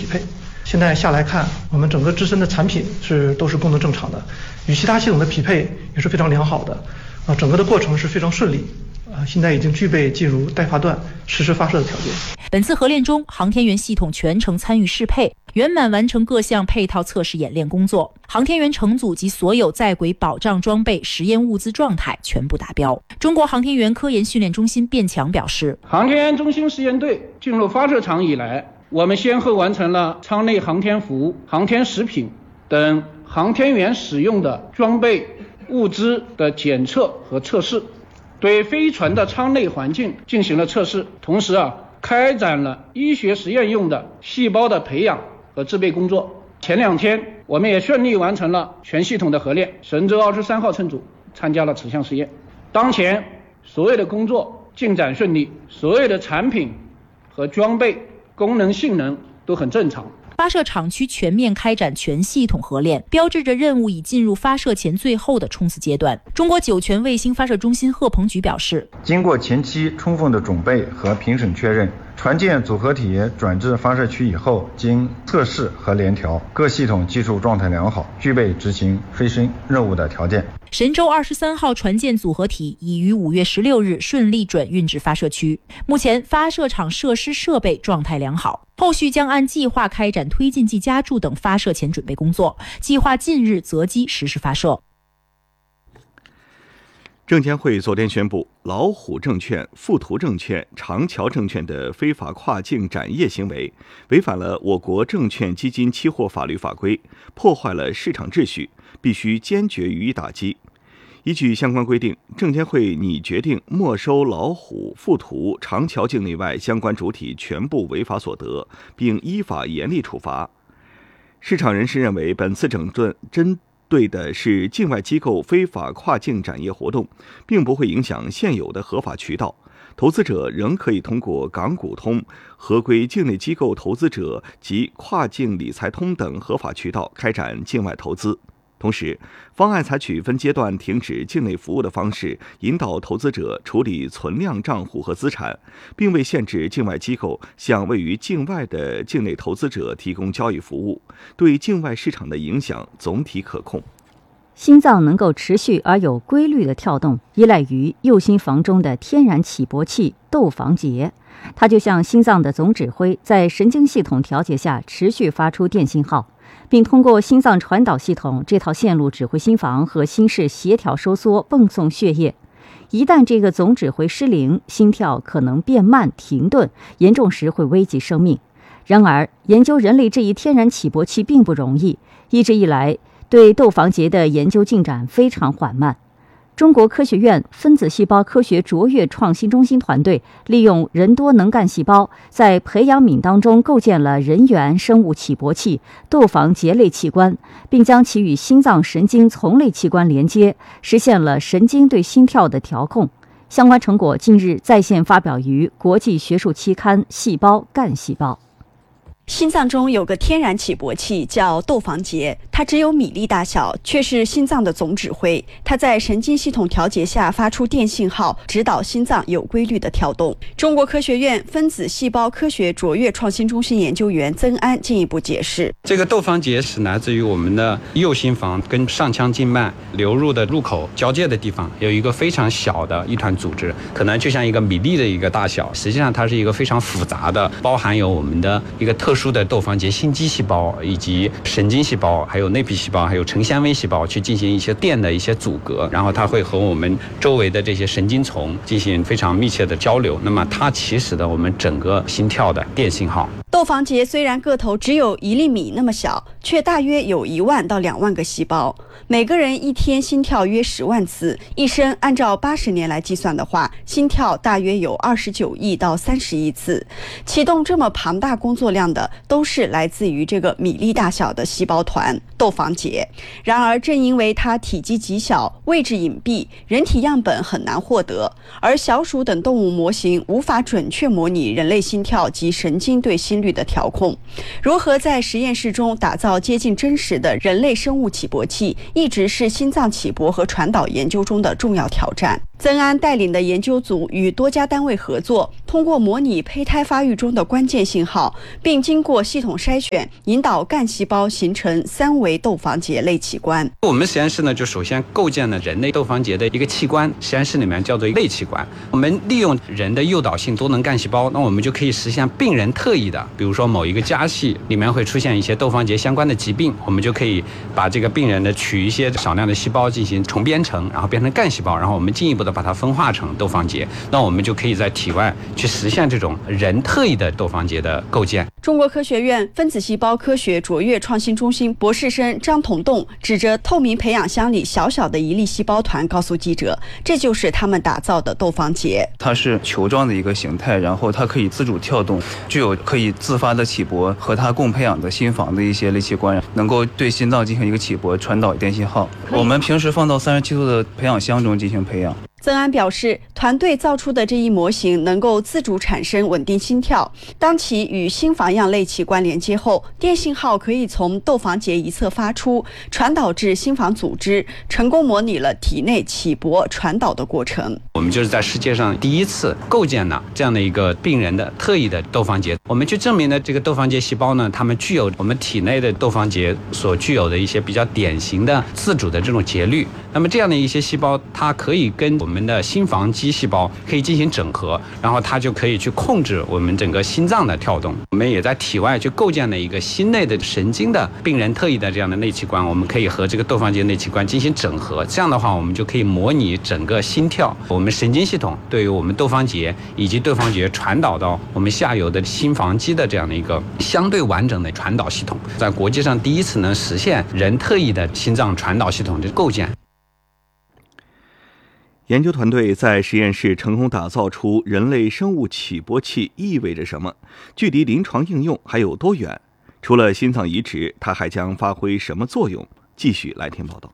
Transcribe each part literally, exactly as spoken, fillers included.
配。现在下来看，我们整个自身的产品是都是功能正常的，与其他系统的匹配也是非常良好的，啊，整个的过程是非常顺利，啊，现在已经具备进入待发段实施发射的条件。 本次合练中，航天员系统全程参与适配，圆满完成各项配套测试演练工作，航天员乘组及所有在轨保障装备、实验物资状态全部达标。中国航天员科研训练中心卞强表示， 航天员中心实验队进入发射场以来，我们先后完成了舱内航天服、航天食品等航天员使用的装备物资的检测和测试，对飞船的舱内环境进行了测试，同时啊，开展了医学实验用的细胞的培养和制备工作。前两天，我们也顺利完成了全系统的合练，神舟二十三号乘组参加了此项实验。当前所有的工作进展顺利，所有的产品和装备功能性能都很正常。 发射场区全面开展全系统合练，标志着任务已进入发射前最后的冲刺阶段。中国酒泉卫星发射中心贺鹏举表示， 经过前期充分的准备和评审确认，船舰组合体转至发射区以后，经测试和联调，各系统技术状态良好，具备执行飞升任务的条件。 神舟二十三号船舰组合体已于五月十六日顺利转运至发射区，目前发射场设施设备状态良好，后续将按计划开展推进剂加注等发射前准备工作，计划近日择机实施发射。 证监会昨天宣布，老虎证券、富途证券、长桥证券的非法跨境展业行为，违反了我国证券基金期货法律法规，破坏了市场秩序，必须坚决予以打击。依据相关规定，证监会拟决定没收老虎、富途、长桥境内外相关主体全部违法所得，并依法严厉处罚。市场人士认为，本次整顿针对的是境外机构非法跨境展业活动，并不会影响现有的合法渠道。投资者仍可以通过港股通、合规境内机构投资者及跨境理财通等合法渠道开展境外投资。同时，方案采取分阶段停止境内服务的方式，引导投资者处理存量账户和资产，并未限制境外机构向位于境外的境内投资者提供交易服务，对境外市场的影响总体可控。 心脏能够持续而有规律的跳动，依赖于右心房中的天然起搏器窦房结，它就像心脏的总指挥，在神经系统调节下持续发出电信号，并通过心脏传导系统这套线路指挥心房和心室协调收缩泵送血液。一旦这个总指挥失灵，心跳可能变慢停顿，严重时会危及生命。然而，研究人类这一天然起搏器并不容易，一直以来对窦房结的研究进展非常缓慢。中国科学院分子细胞科学卓越创新中心团队利用人多能干细胞，在培养皿当中构建了人源生物起搏器窦房结类器官，并将其与心脏神经丛类器官连接，实现了神经对心跳的调控。相关成果近日在线发表于国际学术期刊《细胞干细胞》。 心脏中有个天然起搏器叫窦房结，它只有米粒大小，却是心脏的总指挥。它在神经系统调节下发出电信号，指导心脏有规律的跳动。中国科学院分子细胞科学卓越创新中心研究员曾安进一步解释， 这个窦房结是来自于我们的右心房跟上腔静脉流入的入口交界的地方，有一个非常小的一团组织，可能就像一个米粒的一个大小，实际上它是一个非常复杂的，包含有我们的一个特殊的窦房结心肌细胞，以及神经细胞，还有内皮细胞，还有成纤维细胞去进行一些电的一些阻隔，然后它会和我们周围的这些神经丛进行非常密切的交流，那么它起始的我们整个心跳的电信号。 窦房结虽然个头只有一厘米那么小，却大约有一万到两万个细胞，每个人一天心跳约十万次，一生按照八十年来计算的话，心跳大约有二十九亿到三十亿次。启动这么庞大工作量的，都是来自于这个米粒大小的细胞团窦房结。然而，正因为它体积极小、位置隐蔽，人体样本很难获得，而小鼠等动物模型无法准确模拟人类心跳及神经对心率的调控。如何在实验室中打造接近真实的人类生物起搏器，一直是心脏起搏和传导研究中的重要挑战。曾安带领的研究组与多家单位合作，通过模拟胚胎发育中的关键信号，并经经过系统筛选，引导干细胞形成三维窦房结类器官。 我们实验室呢，就首先构建了人类窦房结的一个器官，实验室里面叫做类器官。我们利用人的诱导性多能干细胞，那我们就可以实现病人特异的，比如说某一个家系里面会出现一些窦房结相关的疾病，我们就可以把这个病人的取一些少量的细胞进行重编程，然后变成干细胞，然后我们进一步的把它分化成窦房结，那我们就可以在体外去实现这种人特异的窦房结的构建。 中国科学院分子细胞科学卓越创新中心博士生张同栋指着透明培养箱里小小的一粒细胞团告诉记者，这就是他们打造的窦房结。 它是球状的一个形态，然后它可以自主跳动，具有可以自发的起搏，和它共培养的心房的一些类器官能够对心脏进行一个起搏，传导电信号。我们平时放到三十七度的培养箱中进行培养。 曾安表示，团队造出的这一模型能够自主产生稳定心跳。当其与心房样类器官连接后，电信号可以从窦房结一侧发出，传导至心房组织，成功模拟了体内起搏传导的过程。 我们就是在世界上第一次构建了这样的一个病人的特异的窦房结。我们去证明了这个窦房结细胞呢，它们具有我们体内的窦房结所具有的一些比较典型的自主的这种节律。那么这样的一些细胞，它可以跟我们的心房肌细胞可以进行整合，然后它就可以去控制我们整个心脏的跳动。我们也在体外去构建了一个心内的神经的病人特异的这样的内器官，我们可以和这个窦房结内器官进行整合。这样的话，我们就可以模拟整个心跳，我们神经系统对于我们窦房结以及窦房结传导到我们下游的心房肌的这样的一个相对完整的传导系统，在国际上第一次能实现人特异的心脏传导系统的构建。 研究团队在实验室成功打造出人类生物起搏器意味着什么？距离临床应用还有多远？除了心脏移植，它还将发挥什么作用？继续来听报道。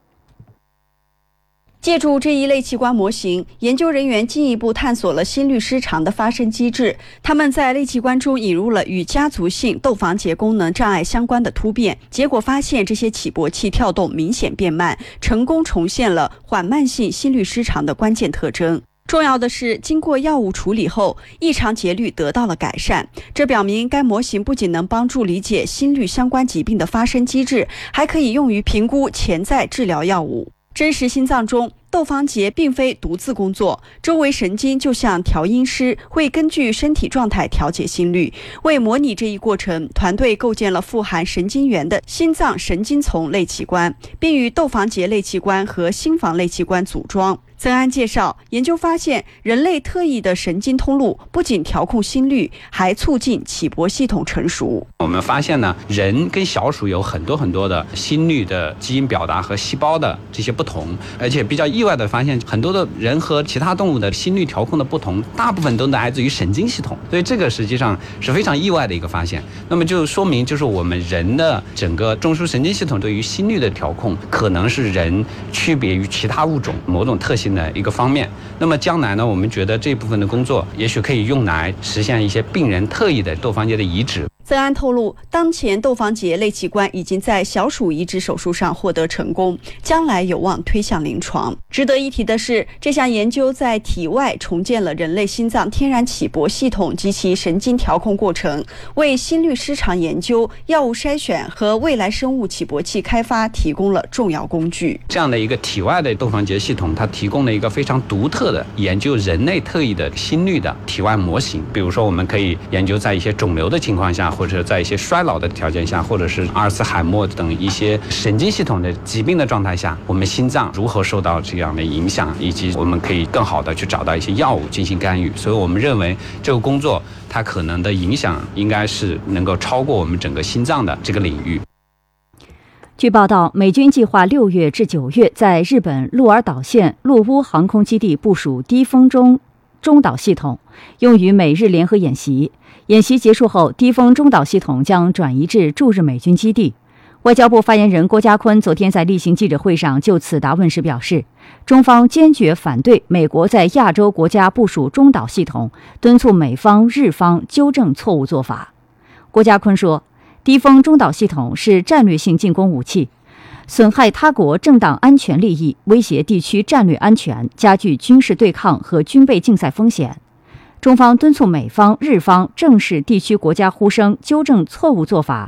借助这一类器官模型，研究人员进一步探索了心律失常的发生机制。他们在类器官中引入了与家族性窦房结功能障碍相关的突变，结果发现这些起搏器跳动明显变慢，成功重现了缓慢性心律失常的关键特征。重要的是，经过药物处理后，异常节律得到了改善。这表明该模型不仅能帮助理解心律相关疾病的发生机制，还可以用于评估潜在治疗药物。真实心脏中，窦房结并非独自工作，周围神经就像调音师，会根据身体状态调节心率。为模拟这一过程，团队构建了富含神经元的心脏神经丛类器官，并与窦房结类器官和心房类器官组装。曾安介绍，研究发现，人类特异的神经通路不仅调控心率，还促进起搏系统成熟。 我们发现呢，人跟小鼠有很多很多的心率的基因表达和细胞的这些不同，而且比较意外的发现，很多的人和其他动物的心率调控的不同，大部分都来自于神经系统，所以这个实际上是非常意外的一个发现。那么就说明，就是我们人的整个中枢神经系统对于心率的调控，可能是人区别于其他物种某种特性的一个方面。那么将来呢，我们觉得这部分的工作也许可以用来实现一些病人特异的窦房结的移植。 曾安透露，当前窦房结类器官已经在小鼠移植手术上获得成功，将来有望推向临床。值得一提的是，这项研究在体外重建了人类心脏天然起搏系统及其神经调控过程，为心律失常研究、药物筛选和未来生物起搏器开发提供了重要工具。 这样的一个体外的窦房结系统，它提供了一个非常独特的研究人类特异的心率的体外模型。比如说，我们可以研究在一些肿瘤的情况下，或者在一些衰老的条件下，或者是阿尔茨海默等一些神经系统的疾病的状态下，我们心脏如何受到这样的影响，以及我们可以更好的去找到一些药物进行干预。所以我们认为这个工作它可能的影响应该是能够超过我们整个心脏的这个领域。 据报道，美军计划六月至九月在日本鹿儿岛县鹿屋航空基地部署低空中中导系统，用于美日联合演习。演习结束后，低空中导系统将转移至驻日美军基地。外交部发言人郭家坤昨天在例行记者会上就此答问时表示，中方坚决反对美国在亚洲国家部署中导系统，敦促美方、日方纠正错误做法。郭家坤说，低空中导系统是战略性进攻武器，损害他国正当安全利益，威胁地区战略安全，加剧军事对抗和军备竞赛风险。 中方敦促美方、日方正视地区国家呼声，纠正错误做法，